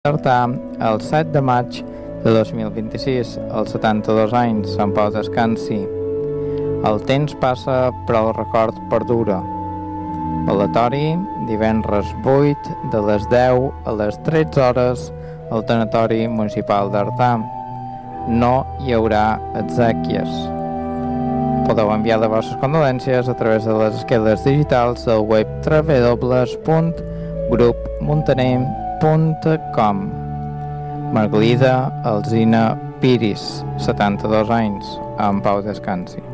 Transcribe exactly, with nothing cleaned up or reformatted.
d'Artà el set de maig de dos mil vint-i-sis, als setanta-dos anys, en pau descansi. El temps passa, però el record perdura. Velatori, divendres vuit, de les deu a les tretze hores, al tanatori municipal d'Artà. No hi haurà exèquies. Podeu enviar les vostres condolències a través de les esqueles digitals del web w w w punt grup muntaner punt com. Margalida Alsina Piris, setanta-dos anys, en pau descansi.